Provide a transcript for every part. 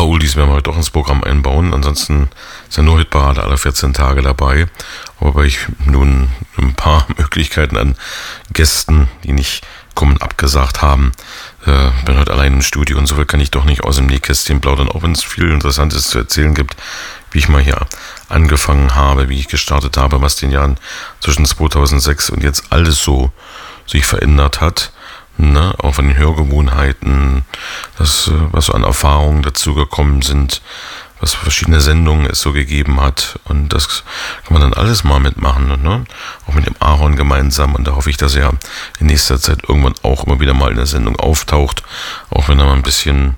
Oldies werden wir heute auch ins Programm einbauen. Ansonsten ist ja nur Hitparade alle 14 Tage dabei. Wobei ich nun ein paar Möglichkeiten an Gästen, die nicht kommen, abgesagt haben. Bin heute allein im Studio und so kann ich doch nicht aus dem Nähkästchen plaudern, auch wenn es viel Interessantes zu erzählen gibt, wie ich mal hier angefangen habe, wie ich gestartet habe, was den Jahren zwischen 2006 und jetzt alles so sich verändert hat. Ne? Auch von den Hörgewohnheiten, das, was so an Erfahrungen dazu gekommen sind, was für verschiedene Sendungen es so gegeben hat. Und das kann man dann alles mal mitmachen. Ne? Auch mit dem Aaron gemeinsam. Und da hoffe ich, dass er in nächster Zeit irgendwann auch immer wieder mal in der Sendung auftaucht. Auch wenn er mal ein bisschen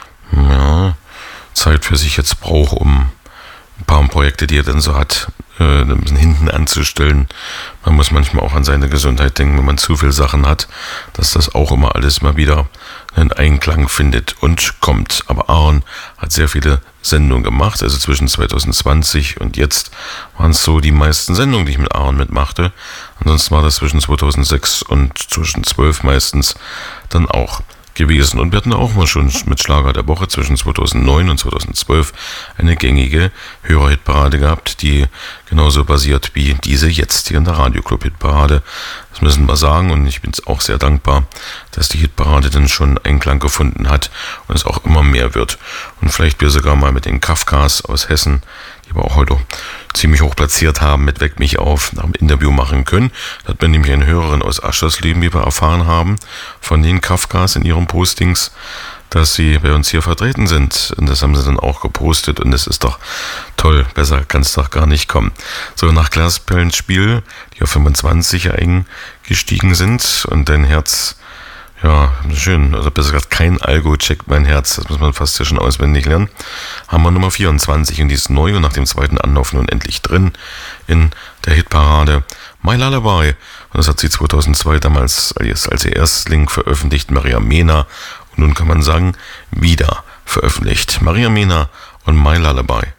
Zeit für sich jetzt braucht, um ein paar Projekte, die er dann so hat, ein bisschen hinten anzustellen. Man muss manchmal auch an seine Gesundheit denken, wenn man zu viele Sachen hat, dass das auch immer alles mal wieder einen Einklang findet und kommt. Aber Aaron hat sehr viele Sendungen gemacht, also zwischen 2020 und jetzt waren es so die meisten Sendungen, die ich mit Aaron mitmachte. Ansonsten war das zwischen 2006 und 2012 meistens dann auch gewesen. Und wir hatten auch mal schon mit Schlager der Woche zwischen 2009 und 2012 eine gängige Hörerhitparade gehabt, die genauso basiert wie diese jetzt hier in der Radioclub-Hitparade. Das müssen wir sagen und ich bin auch sehr dankbar, dass die Hitparade dann schon Einklang gefunden hat und es auch immer mehr wird. Und vielleicht wir sogar mal mit den Kafkas aus Hessen, die wir auch heute ziemlich hoch platziert haben, mit Weck mich auf, nach dem Interview machen können. Da hat man nämlich eine Hörerin aus Aschersleben, wie wir erfahren haben, von den Kafkas in ihren Postings, dass sie bei uns hier vertreten sind. Und das haben sie dann auch gepostet und das ist doch toll. Besser kann es doch gar nicht kommen. So, nach Glaspellens Spiel, die auf 25 eingestiegen sind und dein Herz, ja, schön, also besser gesagt, kein Algo checkt mein Herz, das muss man fast ja schon auswendig lernen, haben wir Nummer 24 und die ist neu und nach dem zweiten Anlauf nun endlich drin in der Hitparade. My Lullaby, und das hat sie 2002 damals als ihr Erstling veröffentlicht, Maria Mena, und nun kann man sagen, wieder veröffentlicht. Maria Mena und My Lullaby.